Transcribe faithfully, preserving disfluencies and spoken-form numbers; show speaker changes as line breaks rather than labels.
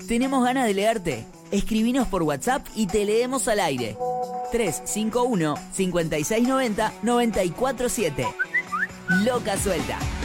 Tenemos ganas de leerte. Escribinos por WhatsApp y te leemos al aire. tres cinco uno, cinco seis nueve cero, nueve cuatro siete. Loca Suelta.